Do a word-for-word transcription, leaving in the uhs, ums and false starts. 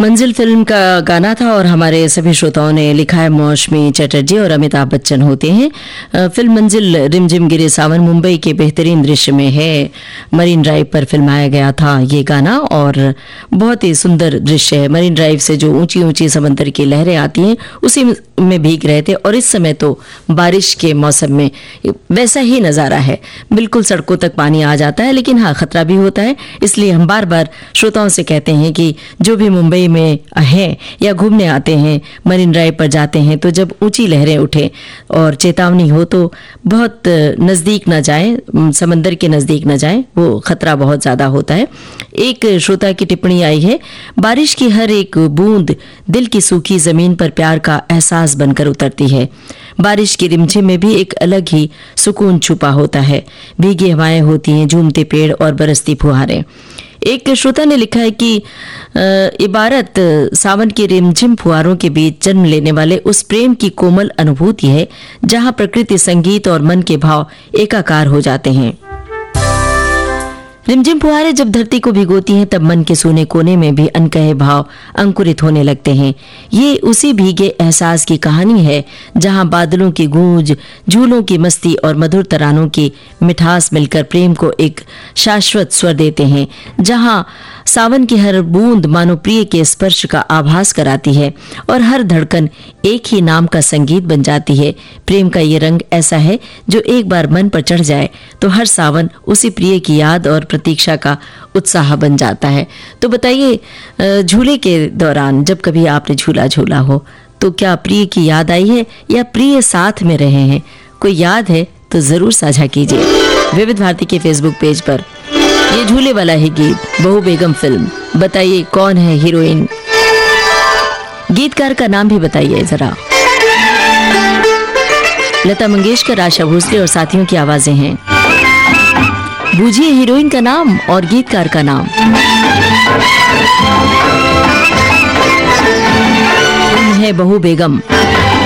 मंजिल फिल्म का गाना था और हमारे सभी श्रोताओं ने लिखा है मौसमी चटर्जी और अमिताभ बच्चन होते हैं। फिल्म मंजिल रिमझिम गिरे सावन मुंबई के बेहतरीन दृश्य में है। मरीन ड्राइव पर फिल्माया गया था ये गाना और बहुत ही सुंदर दृश्य है। मरीन ड्राइव से जो ऊंची ऊंची समंदर की लहरें आती हैं उसी में भीग रहे थे और इस समय तो बारिश के मौसम में वैसा ही नजारा है। बिल्कुल सड़कों तक पानी आ जाता है, लेकिन हाँ खतरा भी होता है। इसलिए हम बार बार श्रोताओं से कहते हैं कि जो भी मुंबई में हैं या घूमने आते हैं, मरीन ड्राइव पर जाते हैं, तो जब ऊंची लहरें उठें और चेतावनी हो तो बहुत नजदीक न जाएं, समंदर के नजदीक न जाएं, वो खतरा बहुत ज्यादा होता है। एक श्रोता की टिप्पणी आई है, बारिश की हर एक बूंद दिल की सूखी जमीन पर प्यार का एहसास बनकर उतरती है। बारिश की रिमझिम में भी एक अलग ही सुकून छुपा होता है। भीगी हवाएं होती हैं, झूमते पेड़ और बरसती फुहारें। एक श्रोता ने लिखा है कि इबारत सावन के रिमझिम फुहारों के बीच जन्म लेने वाले उस प्रेम की कोमल अनुभूति है जहां प्रकृति, संगीत और मन के भाव एकाकार हो जाते हैं। रिमझिम फुहारें जब धरती को भिगोती हैं तब मन के सूने कोने में भी अनकहे भाव अंकुरित होने लगते हैं। ये उसी भीगे एहसास की कहानी है जहां बादलों की गूंज, झूलों की मस्ती और मधुर तरानों की मिठास मिलकर प्रेम को एक शाश्वत स्वर देते हैं। जहां सावन की हर बूंद मानो प्रिय के स्पर्श का आभास कराती है और हर धड़कन एक ही नाम का संगीत बन जाती है। प्रेम का ये रंग ऐसा है जो एक बार मन पर चढ़ जाए तो हर सावन उसी प्रिय की याद और प्रतीक्षा का उत्साह बन जाता है। तो बताइए, झूले के दौरान जब कभी आपने झूला झूला हो तो क्या प्रिय की याद आई है या प्रिय साथ में रहे हैं? कोई याद है तो जरूर साझा कीजिए विविध भारती के फेसबुक पेज पर। ये झूले वाला है गीत, बहू बेगम फिल्म। बताइए कौन है हीरोइन, गीतकार का नाम भी बताइए जरा। लता मंगेशकर, आशा भोसले और साथियों की आवाजें हैं। बूझिए हीरोइन का नाम और गीतकार का नाम। फिल्म है बहू बेगम।